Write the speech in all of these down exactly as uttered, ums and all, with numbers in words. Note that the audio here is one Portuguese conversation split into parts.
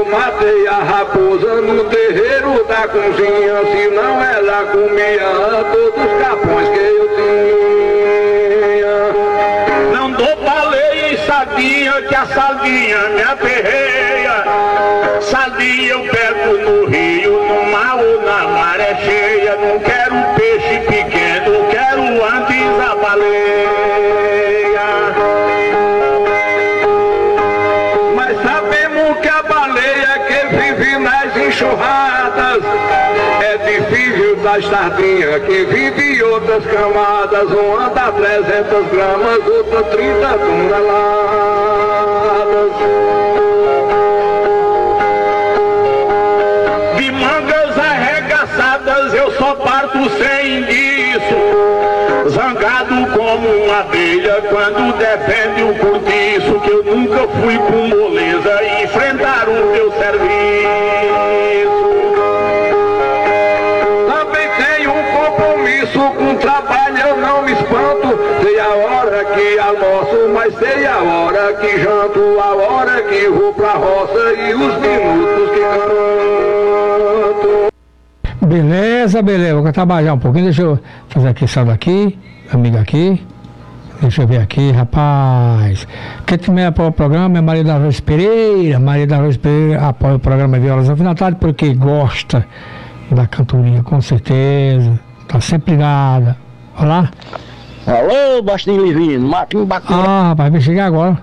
eu matei a raposa no terreiro da cozinha, senão ela comia todos os capões que eu tinha. Não dou baleia em sardinha, que a sardinha me aperreia. Sardinha eu pego no rio, no mar ou na maré cheia. Não quero peixe pequeno, quero antes a baleia. Mas sabemos que a baleia que vive nas enxurradas é difícil da sardinha que vive em outras camadas. Uma dá trezentas gramas, outra trinta toneladas. De mangas arregaçadas eu só parto sem disso, zangado como uma abelha quando defende o cortiço, que eu nunca fui com moleza e enfrentar o teu serviço. Também tenho um compromisso com o trabalho, eu não me espanto. Sei a hora que almoço, mas sei a hora que janto, a hora que vou pra roça e os minutos que canto. Beleza, beleza, vou trabalhar um pouquinho, deixa eu fazer aqui, sabe aqui, amiga aqui, deixa eu ver aqui, rapaz. Quem também apoia o programa é Maria da Rosa Pereira. Maria da Rosa Pereira apoia o programa Violas ao Fim da Tarde porque gosta da cantoria, com certeza, tá sempre ligada. Olá. Alô, Bastinho Livino, Marquinhos Bacana. Ah, rapaz, vai chegar agora.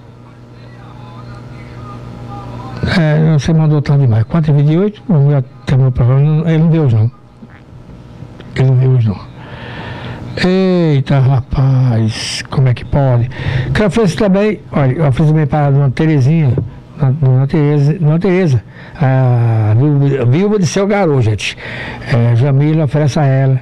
É, você mandou tarde demais. quatro e vinte e oito, já terminou o programa. Ele não veio hoje, não. Ele não veio hoje, não. Eita, rapaz, como é que pode? Quero oferecer também, olha, eu ofereço também para a dona Terezinha, dona Tereza, dona Tereza, a viúva de seu garoto, gente. É, Jamila oferece a ela,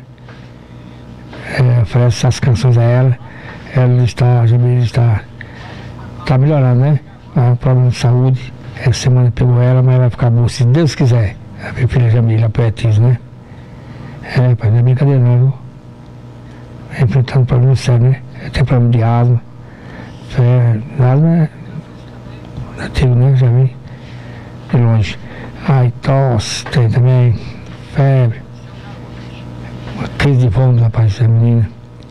é, oferece as canções a ela. Ela está, a Jamila está, está melhorando, né? Há um problema de saúde. Essa semana pegou ela, mas vai ficar boa, se Deus quiser. A minha filha Jamila, a poetisa, né? É, pai, não é brincadeira não, viu? Enfrentando um problema sério, né? Tem problema de asma. É, asma é nativo, né? Já vi de longe. Ai, tosse, tem também febre. Uma crise de vômito, rapaz, essa menina.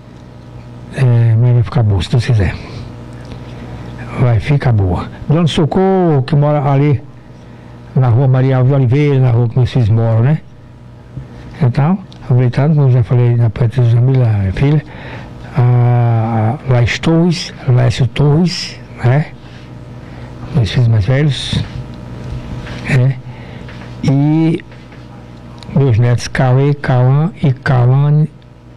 É, mas vai ficar boa, se Deus quiser. Vai ficar boa. Dona Socorro, que mora ali na rua Maria Alves de Oliveira, na rua que meus filhos moram, né? Então, aproveitando, como eu já falei na poetisa Jamila, minha filha, a Laís Torres, Lécio Torres, né? Meus filhos mais velhos, né? E meus netos Cauê, Cauã e Cauane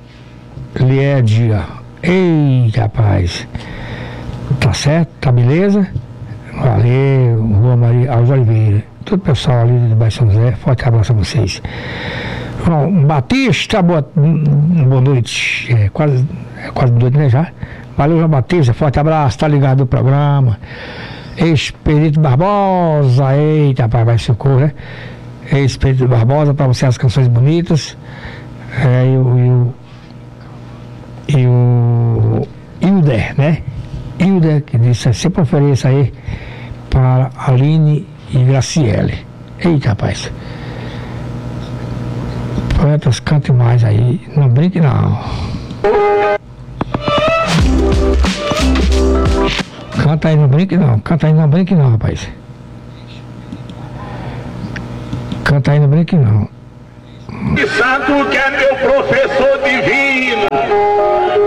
Liedia. Ei, rapaz! Tá certo? Tá beleza? Valeu, Rua Maria Alves Oliveira. Todo o pessoal ali do Bairro São José, forte abraço a vocês. Bom, Batista, boa, boa noite. É quase, é quase noite, né, já? Valeu, João Batista, forte abraço, tá ligado no programa. Expedito Barbosa, eita, rapaz, vai socorro, né? Expedito Barbosa, pra você as canções bonitas. É, e o. E o. Hilder, né? Hilder, que disse, sempre ofereça aí para Aline e Graciele. Eita, rapaz. Poetas, cante mais aí. Não brinque, não. Canta aí, não brinque, não. Canta aí, não brinque, não, rapaz. Canta aí, não brinque, não. Santo que é meu professor.